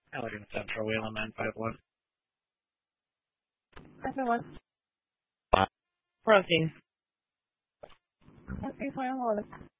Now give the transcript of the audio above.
Allegan Central, Whalen 951. Everyone. Rosie. Okay, fine, hold it.